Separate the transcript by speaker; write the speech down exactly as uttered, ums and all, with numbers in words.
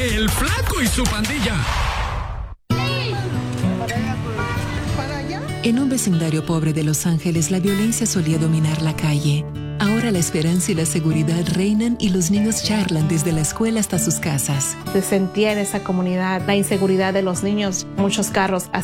Speaker 1: El Flaco y su pandilla.
Speaker 2: En un vecindario pobre de Los Ángeles, la violencia solía dominar la calle. Ahora la esperanza y la seguridad reinan y los niños charlan desde la escuela hasta sus casas.
Speaker 3: Se sentía en esa comunidad la inseguridad de los niños, muchos carros